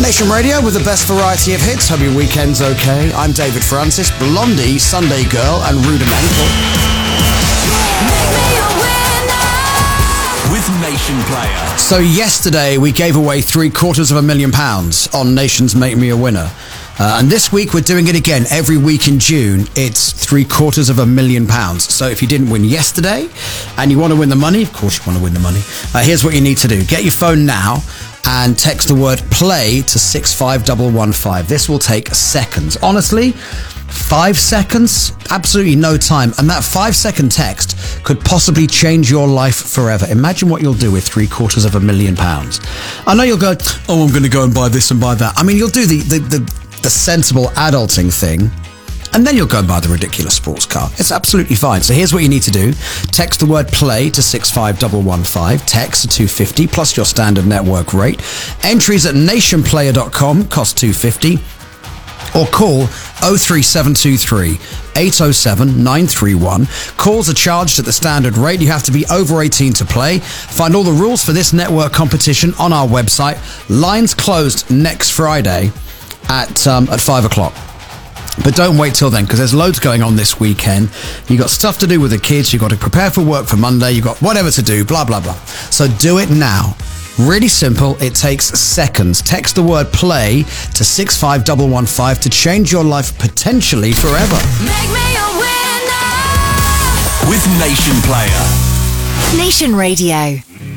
Nation Radio with the best variety of hits. Hope your weekend's okay. I'm David Francis, Blondie, Sunday Girl, and Rudimental. With Nation Player. So yesterday we gave away £750,000 on Nation's Make Me a Winner. And this week we're doing it again. Every week in June, it's £750,000. So if you didn't win yesterday and you want to win the money, of course you want to win the money, here's what you need to do. Get your phone now and text the word play to 65115. This will take seconds. Honestly, 5 seconds, absolutely no time. And that 5-second text could possibly change your life forever. Imagine what you'll do with £750,000. I know you'll go, oh, I'm going to go and buy this and buy that. I mean, you'll do the sensible adulting thing, and then you'll go and buy the ridiculous sports car. It's absolutely fine. So here's what you need to do. Text the word play to 65115. Text to 250 plus your standard network rate. Entries at nationplayer.com cost $2.50. Or call 03723 807 931. Calls are charged at the standard rate. You have to be over 18 to play. Find all the rules for this network competition on our website. Lines closed next Friday at 5 o'clock. But don't wait till then, because there's loads going on this weekend. You've got stuff to do with the kids. You've got to prepare for work for Monday. You've got whatever to do, blah, blah, blah. So do it now. Really simple. It takes seconds. Text the word play to 65115 to change your life potentially forever. Make me a winner with Nation Player. Nation Radio.